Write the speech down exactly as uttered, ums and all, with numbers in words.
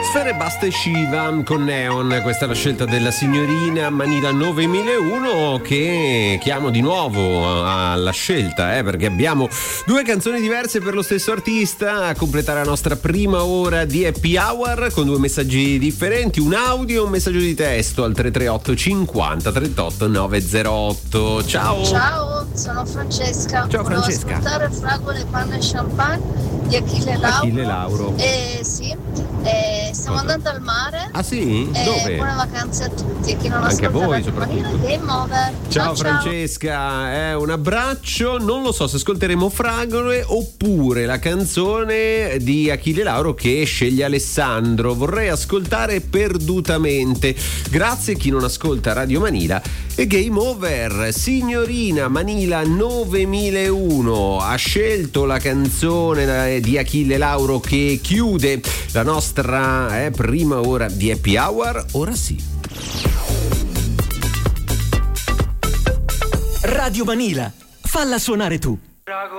Sfere Basta e Shiva con Neon, questa è la scelta della signorina Manila novemilauno, che chiamo di nuovo alla scelta, eh, perché abbiamo due canzoni diverse per lo stesso artista a completare la nostra prima ora di Happy Hour con due messaggi differenti, un audio e un messaggio di testo al tre tre otto cinquanta trentotto novecentotto. Ciao! Ciao, sono Francesca. Ciao Volevo Francesca. ascoltare Fragole, Panna e Champagne di Achille Lauro. Achille Lauro. Eh sì, eh, stiamo Cosa? andando al mare. Ah sì? Eh, Buone buone vacanze a tutti e chi non Anche a ascolta voi, Radio soprattutto. Manila, Game Over. Ciao, Francesca, eh, un abbraccio. Non lo so se ascolteremo Fragole oppure la canzone di Achille Lauro che sceglie Alessandro. Vorrei ascoltare perdutamente. Grazie a chi non ascolta Radio Manila. E Game Over. Signorina Manila novemilauno ha scelto la canzone di Achille Lauro che chiude la nostra eh, prima ora di Happy Hour. Ora sì. Radio Manila, falla suonare tu.